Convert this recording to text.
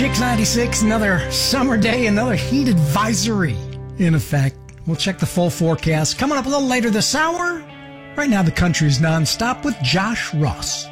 Kicks 96, another summer day, another heat advisory in effect. We'll check the full forecast coming up a little later this hour. Right now, the country's nonstop with Josh Ross.